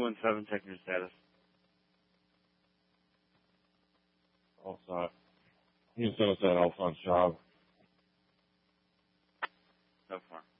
217, checking your status. All set. You can send us that Alphonse job. So far.